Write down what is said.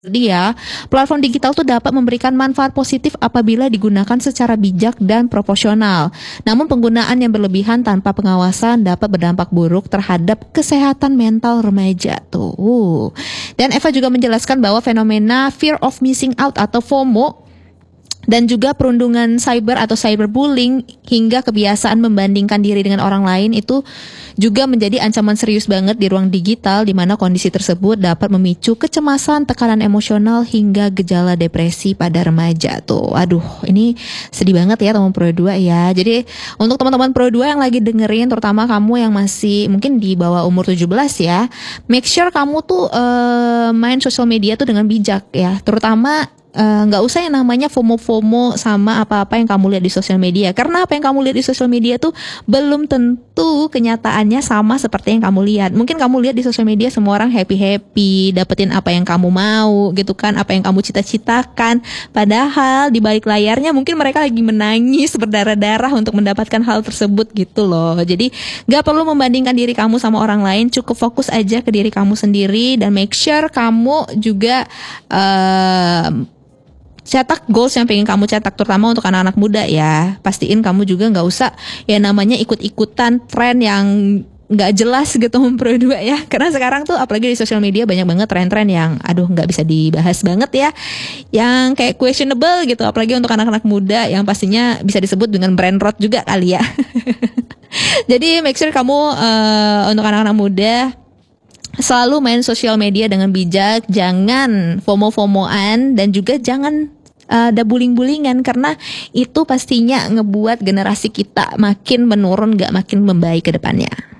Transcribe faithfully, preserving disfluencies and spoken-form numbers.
Dia, platform digital tuh dapat memberikan manfaat positif apabila digunakan secara bijak dan proporsional. Namun penggunaan yang berlebihan tanpa pengawasan dapat berdampak buruk terhadap kesehatan mental remaja tuh. Dan Eva juga menjelaskan bahwa fenomena fear of missing out atau FOMO dan juga perundungan cyber atau cyberbullying hingga kebiasaan membandingkan diri dengan orang lain itu juga menjadi ancaman serius banget di ruang digital, di mana kondisi tersebut dapat memicu kecemasan, tekanan emosional hingga gejala depresi pada remaja tuh. Aduh, ini sedih banget ya teman Pro dua ya. Jadi untuk teman-teman Pro dua yang lagi dengerin, terutama kamu yang masih mungkin di bawah umur tujuh belas ya, make sure kamu tuh uh, main sosial media tuh dengan bijak ya, terutama nggak uh, usah yang namanya FOMO-FOMO sama apa-apa yang kamu lihat di sosial media. Karena apa yang kamu lihat di sosial media tuh belum tentu kenyataannya sama seperti yang kamu lihat. Mungkin kamu lihat di sosial media semua orang happy-happy, dapetin apa yang kamu mau gitu kan, apa yang kamu cita-citakan. Padahal di balik layarnya mungkin mereka lagi menangis berdarah-darah untuk mendapatkan hal tersebut gitu loh. Jadi nggak perlu membandingkan diri kamu sama orang lain, cukup fokus aja ke diri kamu sendiri dan make sure kamu juga uh, cetak goals yang pengen kamu cetak, terutama untuk anak-anak muda ya. Pastiin kamu juga nggak usah ya namanya ikut-ikutan tren yang nggak jelas gitu Pro dua ya. Karena sekarang tuh apalagi di sosial media banyak banget tren-tren yang aduh nggak bisa dibahas banget ya, yang kayak questionable gitu, apalagi untuk anak-anak muda yang pastinya bisa disebut dengan brain rot juga kali ya. Jadi make sure kamu uh, untuk anak-anak muda selalu main sosial media dengan bijak, jangan FOMO-FOMOan dan juga jangan ada bullying-bullyingan, karena itu pastinya ngebuat generasi kita makin menurun, gak makin membaik ke depannya.